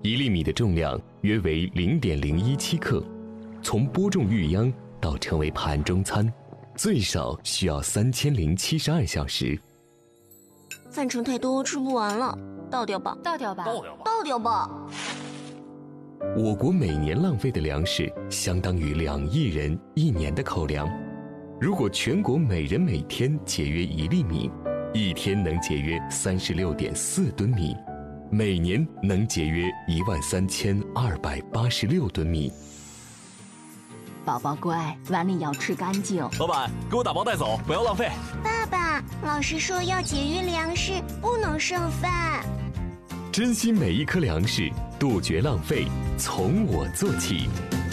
1粒米的重量约为0.017克，从播种育秧到成为盘中餐，最少需要3072小时。 饭盛太多，吃不完了，倒掉吧。 倒掉吧。 倒掉吧。 我国每年浪费的粮食相当于2亿人1年的口粮。如果全国每人每天节约1粒米，一天能节约36.4吨米，每年能节约13286吨米。 宝宝乖，碗里要吃干净。 老板，给我打包带走，不要浪费。 爸爸，老师说要节约粮食，不能剩饭。 珍惜每一颗粮食，杜绝浪费，从我做起。